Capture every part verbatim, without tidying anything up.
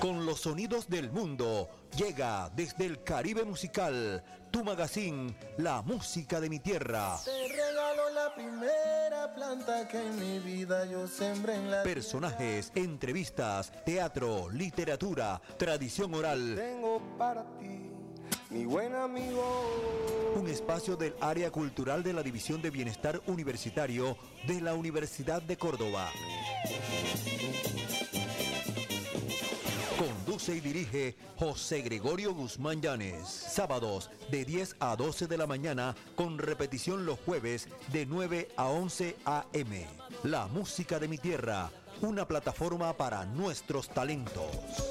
Con los sonidos del mundo, llega desde el Caribe Musical, tu magazine, La Música de mi Tierra. Te regalo la primera planta que en mi vida yo sembré en la Personajes, entrevistas, teatro, literatura, tradición oral. Tengo para ti, mi buen amigo. Un espacio del área cultural de la División de Bienestar Universitario de la Universidad de Córdoba. Conduce y dirige José Gregorio Guzmán Llanes. Sábados de diez a doce de la mañana, con repetición los jueves de nueve a once a eme. La Música de mi Tierra, una plataforma para nuestros talentos.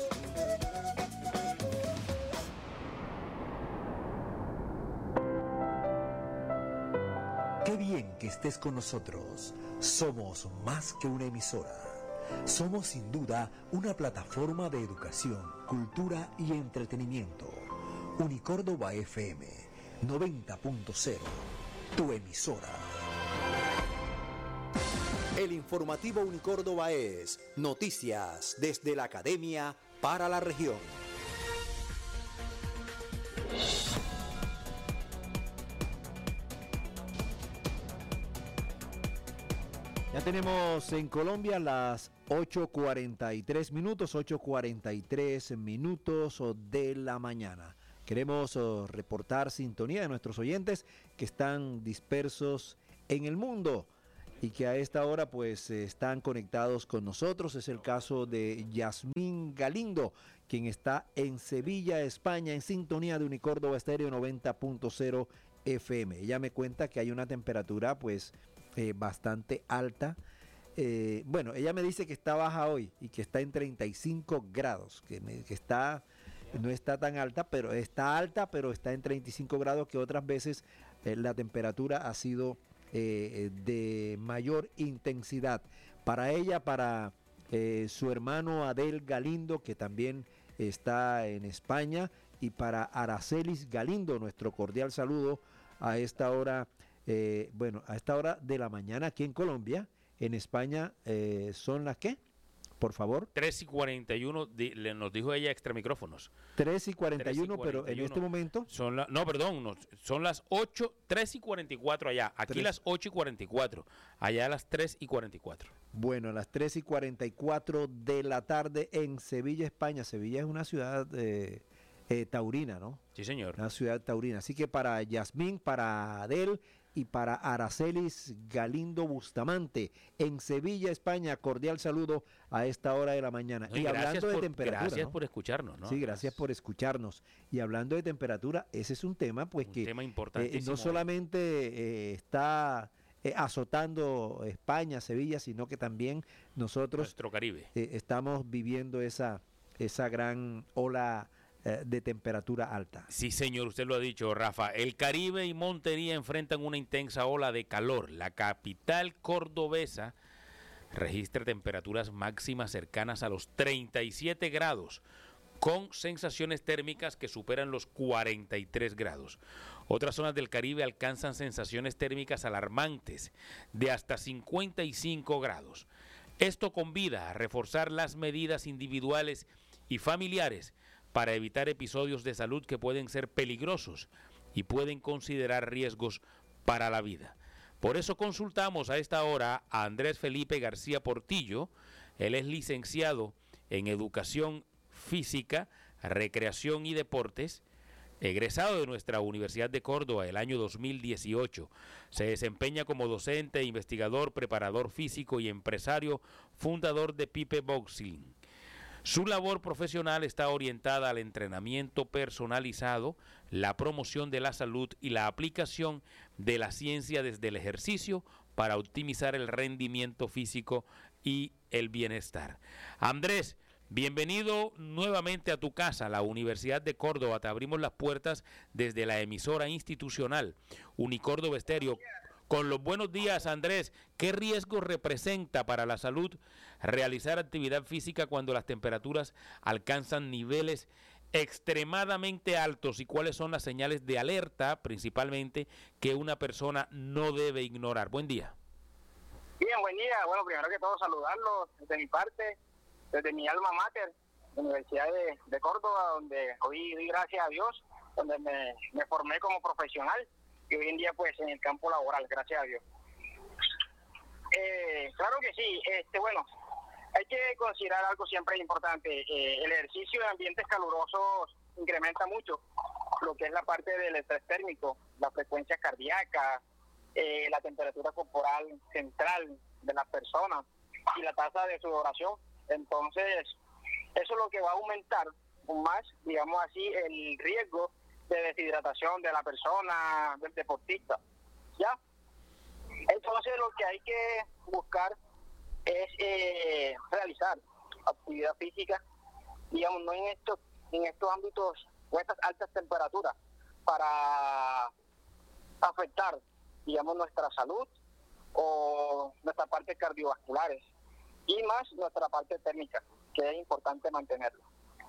Qué bien que estés con nosotros. Somos más que una emisora. Somos sin duda una plataforma de educación, cultura y entretenimiento. Unicórdoba F M noventa punto cero, tu emisora. El informativo Unicórdoba es noticias desde la academia para la región. Ya tenemos en Colombia las ocho cuarenta y tres minutos, ocho cuarenta y tres minutos de la mañana. Queremos oh, reportar sintonía de nuestros oyentes que están dispersos en el mundo y que a esta hora pues están conectados con nosotros. Es el caso de Yasmín Galindo, quien está en Sevilla, España, en sintonía de Unicórdoba Estéreo noventa punto cero F M. Ella me cuenta que hay una temperatura pues Eh, bastante alta. Eh, bueno, ella me dice que está baja hoy y que está en treinta y cinco grados, que, me, que está, no está tan alta, pero está alta, pero está en treinta y cinco grados, que otras veces eh, la temperatura ha sido eh, de mayor intensidad. Para ella, para eh, su hermano Adel Galindo, que también está en España, y para Aracelis Galindo, nuestro cordial saludo a esta hora. Eh, bueno, a esta hora de la mañana aquí en Colombia. En España eh, son las ¿qué? Por favor. tres y cuarenta y uno, di, le, nos dijo ella extra micrófonos. tres y cuarenta y uno, pero en este momento. Son la, no, perdón, no, son las ocho, tres y cuarenta y cuatro allá. Aquí tres. Las ocho y cuarenta y cuatro. Allá las tres y cuarenta y cuatro. Bueno, a las tres y cuarenta y cuatro de la tarde en Sevilla, España. Sevilla es una ciudad eh, eh, taurina, ¿no? Sí, señor. Una ciudad taurina. Así que para Yasmín, para Adel y para Aracelis Galindo Bustamante en Sevilla, España, cordial saludo a esta hora de la mañana. No, y hablando por, de temperatura, gracias ¿no? por escucharnos, ¿no? Sí, gracias por escucharnos. Y hablando de temperatura, ese es un tema, pues un que tema eh, no solamente eh, está eh, azotando España, Sevilla, sino que también nosotros nuestro Caribe eh, estamos viviendo esa esa gran ola de temperatura alta. Sí, señor, usted lo ha dicho, Rafa. El Caribe y Montería enfrentan una intensa ola de calor. La capital cordobesa registra temperaturas máximas cercanas a los treinta y siete grados, con sensaciones térmicas que superan los cuarenta y tres grados. Otras zonas del Caribe alcanzan sensaciones térmicas alarmantes de hasta cincuenta y cinco grados. Esto convida a reforzar las medidas individuales y familiares para evitar episodios de salud que pueden ser peligrosos y pueden considerar riesgos para la vida. Por eso consultamos a esta hora a Andrés Felipe García Portillo. Él es licenciado en Educación Física, Recreación y Deportes, egresado de nuestra Universidad de Córdoba el año dos mil dieciocho. Se desempeña como docente, investigador, preparador físico y empresario, fundador de Pipe Boxing. Su labor profesional está orientada al entrenamiento personalizado, la promoción de la salud y la aplicación de la ciencia desde el ejercicio para optimizar el rendimiento físico y el bienestar. Andrés, bienvenido nuevamente a tu casa, la Universidad de Córdoba. Te abrimos las puertas desde la emisora institucional Unicórdoba Estéreo. Con los buenos días, Andrés, ¿qué riesgo representa para la salud realizar actividad física cuando las temperaturas alcanzan niveles extremadamente altos y cuáles son las señales de alerta, principalmente, que una persona no debe ignorar? Buen día. Bien, buen día. Bueno, primero que todo saludarlos desde mi parte, desde mi alma mater, Universidad de, de Córdoba, donde hoy doy gracias a Dios, donde me, me formé como profesional y hoy en día pues en el campo laboral, gracias a Dios. Eh, claro que sí, este bueno, hay que considerar algo siempre importante. Eh, el ejercicio en ambientes calurosos incrementa mucho lo que es la parte del estrés térmico, la frecuencia cardíaca, eh, la temperatura corporal central de las personas y la tasa de sudoración. Entonces, eso es lo que va a aumentar más, digamos así, el riesgo de deshidratación de la persona, del deportista, ¿ya? Entonces, lo que hay que buscar es eh, realizar actividad física, digamos, no en estos, en estos ámbitos o estas altas temperaturas, para afectar, digamos, nuestra salud o nuestra parte cardiovasculares y más nuestra parte térmica, que es importante mantenerlo.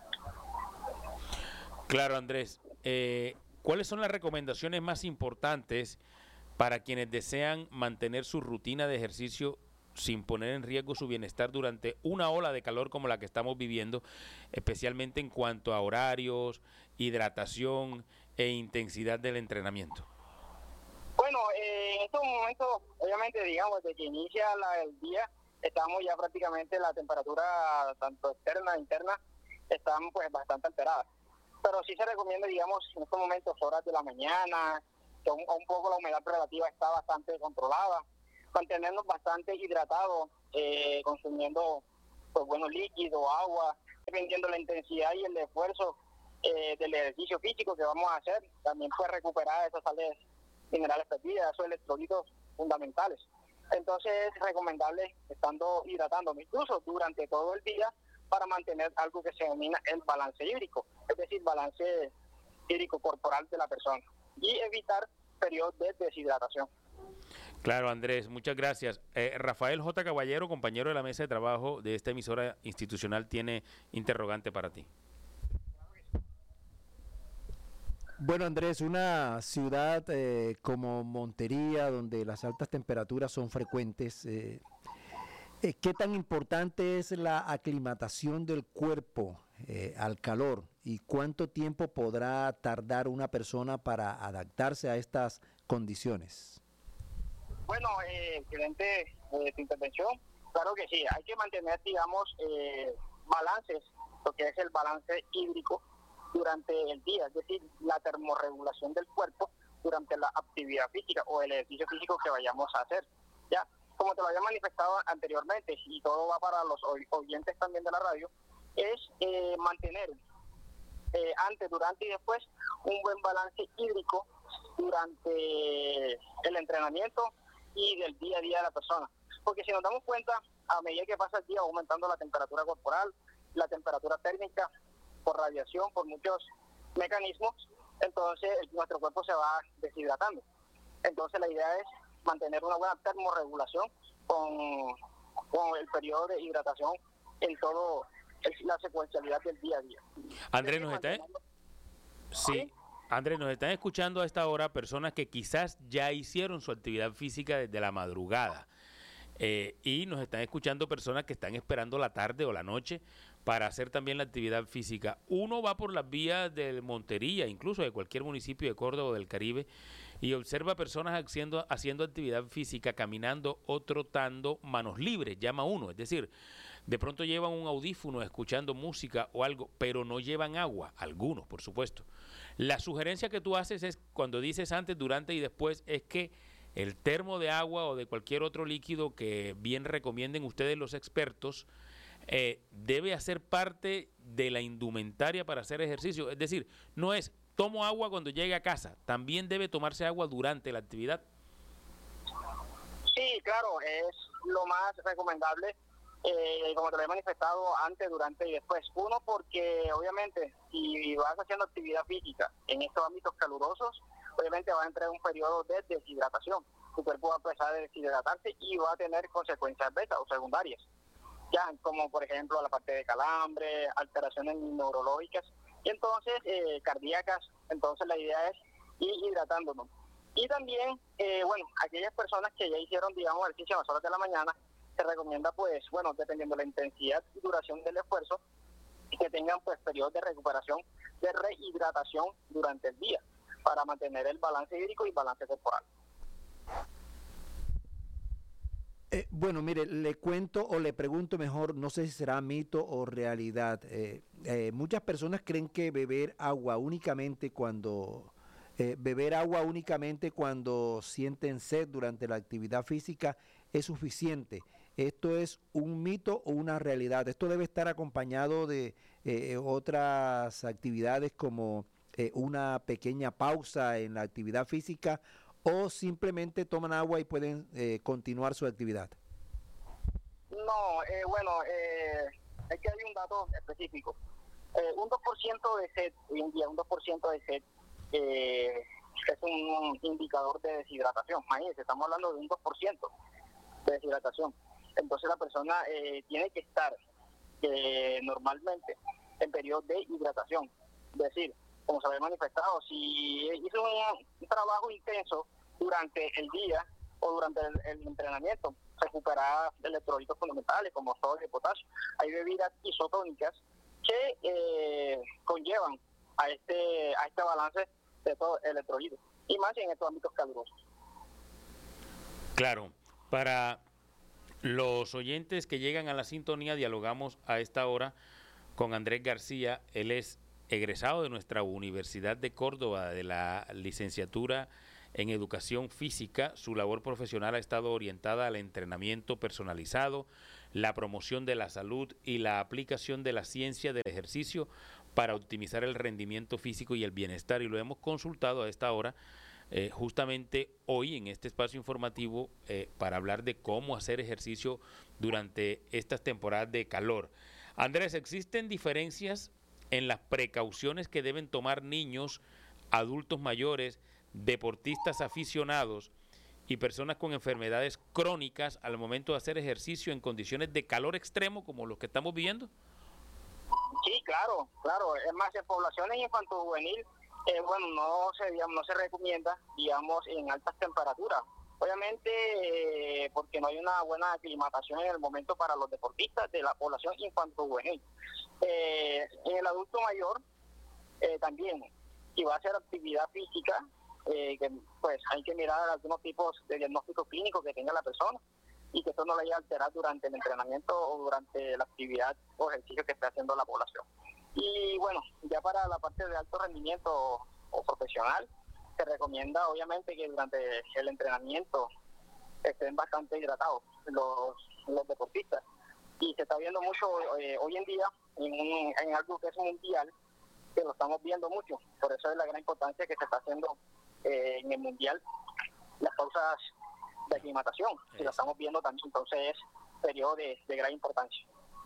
Claro, Andrés. Eh, ¿Cuáles son las recomendaciones más importantes para quienes desean mantener su rutina de ejercicio sin poner en riesgo su bienestar durante una ola de calor como la que estamos viviendo, especialmente en cuanto a horarios, hidratación e intensidad del entrenamiento? Bueno, eh, en estos momentos, obviamente, digamos, desde que inicia la, el día, estamos ya prácticamente la temperatura, tanto externa e interna, están pues bastante alteradas. Pero sí se recomienda, digamos, en estos momentos, horas de la mañana, que un, un poco la humedad relativa está bastante controlada, mantenernos bastante hidratados, eh, consumiendo pues buenos líquidos, agua, dependiendo de la intensidad y el esfuerzo eh, del ejercicio físico que vamos a hacer, también puede recuperar esas sales minerales perdidas, esos electrolitos fundamentales. Entonces es recomendable estando hidratándome, incluso durante todo el día, para mantener algo que se denomina el balance hídrico, es decir, balance hídrico corporal de la persona, y evitar periodos de deshidratación. Claro, Andrés, muchas gracias. Eh, Rafael J. Caballero, compañero de la mesa de trabajo de esta emisora institucional, tiene interrogante para ti. Bueno, Andrés, una ciudad eh, como Montería, donde las altas temperaturas son frecuentes, eh, eh, ¿qué tan importante es la aclimatación del cuerpo eh, al calor y cuánto tiempo podrá tardar una persona para adaptarse a estas condiciones? Bueno, eh, excelente eh, tu intervención. Claro que sí, hay que mantener, digamos, eh, balances, lo que es el balance hídrico durante el día, es decir, la termorregulación del cuerpo durante la actividad física o el ejercicio físico que vayamos a hacer. Ya, como te lo había manifestado anteriormente, y todo va para los oyentes también de la radio, es eh, mantener eh, antes, durante y después un buen balance hídrico durante el entrenamiento y del día a día de la persona. Porque si nos damos cuenta, a medida que pasa el día va aumentando la temperatura corporal, la temperatura térmica, por radiación, por muchos mecanismos, entonces nuestro cuerpo se va deshidratando. Entonces la idea es mantener una buena termorregulación con, con el periodo de hidratación en todo el, la secuencialidad del día a día. Andrés, ¿nos está? Sí. Andrés, nos están escuchando a esta hora personas que quizás ya hicieron su actividad física desde la madrugada. Eh, y nos están escuchando personas que están esperando la tarde o la noche para hacer también la actividad física. Uno va por las vías de Montería, incluso de cualquier municipio de Córdoba o del Caribe, y observa personas haciendo, haciendo actividad física, caminando o trotando, manos libres, llama uno. Es decir, de pronto llevan un audífono escuchando música o algo, pero no llevan agua, algunos, por supuesto. La sugerencia que tú haces es, cuando dices antes, durante y después, es que el termo de agua o de cualquier otro líquido que bien recomienden ustedes los expertos, eh, debe hacer parte de la indumentaria para hacer ejercicio. Es decir, no es tomo agua cuando llegue a casa, también debe tomarse agua durante la actividad. Sí, claro, es lo más recomendable, eh, como te lo he manifestado antes, durante y después. Uno, porque obviamente si vas haciendo actividad física en estos ámbitos calurosos, obviamente va a entrar en un periodo de deshidratación. Tu cuerpo va a empezar a deshidratarse y va a tener consecuencias beta o secundarias, ya como por ejemplo la parte de calambre, alteraciones neurológicas y entonces eh, cardíacas. Entonces la idea es ir hidratándonos. Y también, eh, bueno, aquellas personas que ya hicieron, digamos, ejercicio a las horas de la mañana, se recomienda, pues, bueno, dependiendo de la intensidad y duración del esfuerzo, y que tengan pues periodos de recuperación, de rehidratación durante el día, para mantener el balance hídrico y balance corporal. Eh, bueno, mire, le cuento o le pregunto mejor, no sé si será mito o realidad. Eh, eh, muchas personas creen que beber agua únicamente cuando eh, beber agua únicamente cuando sienten sed durante la actividad física es suficiente. ¿Esto es un mito o una realidad? Esto debe estar acompañado de eh, otras actividades como eh, una pequeña pausa en la actividad física, o simplemente toman agua y pueden eh, continuar su actividad. No, eh, bueno, eh, es que hay un dato específico. Eh, un dos por ciento de sed, hoy en día un dos por ciento de sed eh, es un indicador de deshidratación. Imagínense, estamos hablando de un dos por ciento de deshidratación. Entonces la persona eh, tiene que estar eh, normalmente en periodo de hidratación. Es decir, como se había manifestado, si hizo un, un trabajo intenso durante el día o durante el, el entrenamiento, recuperar electrolitos fundamentales como sodio y potasio. Hay bebidas isotónicas que eh, conllevan a este a este balance de todo electrolitos, y más en estos ámbitos calurosos. Claro, para los oyentes que llegan a la sintonía, dialogamos a esta hora con Andrés García. Él es egresado de nuestra Universidad de Córdoba, de la licenciatura en Educación Física. Su labor profesional ha estado orientada al entrenamiento personalizado, la promoción de la salud y la aplicación de la ciencia del ejercicio para optimizar el rendimiento físico y el bienestar. Y lo hemos consultado a esta hora, eh, justamente hoy en este espacio informativo, eh, para hablar de cómo hacer ejercicio durante estas temporadas de calor. Andrés, ¿existen diferencias en las precauciones que deben tomar niños, adultos mayores, deportistas aficionados y personas con enfermedades crónicas al momento de hacer ejercicio en condiciones de calor extremo como los que estamos viviendo? Sí, claro, claro. Es más, en poblaciones infanto-juvenil, eh, bueno, no se, digamos, no se recomienda, digamos, en altas temperaturas. Obviamente, eh, porque no hay una buena aclimatación en el momento para los deportistas de la población infanto-juvenil. Eh, en el adulto mayor, eh, también, si va a hacer actividad física, eh, que pues hay que mirar algunos tipos de diagnóstico clínico que tenga la persona y que esto no le vaya a alterar durante el entrenamiento o durante la actividad o ejercicio que esté haciendo la población. Y bueno, ya para la parte de alto rendimiento o, o profesional, se recomienda obviamente que durante el entrenamiento estén bastante hidratados los, los deportistas. Y se está viendo mucho eh, hoy en día en, en algo que es mundial, que lo estamos viendo mucho. Por eso es la gran importancia que se está haciendo eh, en el mundial, las pausas de aclimatación, que lo estamos viendo también, entonces es periodo de, de gran importancia.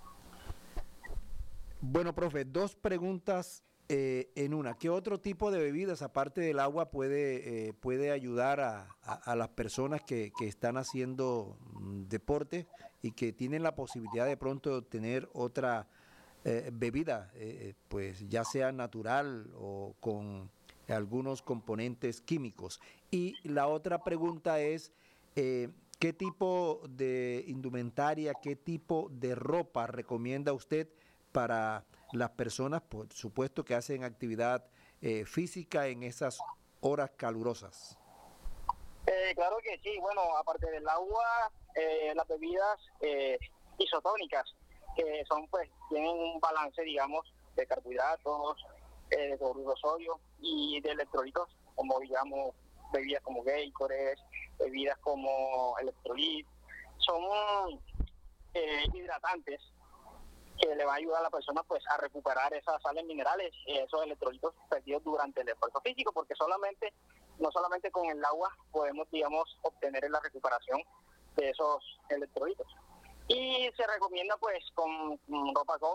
Bueno, profe, dos preguntas eh, en una. ¿Qué otro tipo de bebidas, aparte del agua, puede, eh, puede ayudar a, a, a las personas que, que están haciendo mm, deporte y que tienen la posibilidad de pronto de obtener otra eh, bebida, eh, pues ya sea natural o con algunos componentes químicos? Y la otra pregunta es, eh, ¿qué tipo de indumentaria, qué tipo de ropa recomienda usted para las personas, por supuesto, que hacen actividad eh, física en esas horas calurosas? Eh, claro que sí. Bueno, aparte del agua, eh, las bebidas eh, isotónicas, que son, pues, tienen un balance, digamos, de carbohidratos, eh, de cloruro de sodio y de electrolitos, como, digamos, bebidas como Gatorade, bebidas como Electrolit, son eh, hidratantes que le va a ayudar a la persona pues a recuperar esas sales minerales y esos electrolitos perdidos durante el esfuerzo físico, porque solamente no solamente con el agua podemos, digamos, obtener la recuperación de esos electrolitos. Y se recomienda pues con, con ropa cómoda,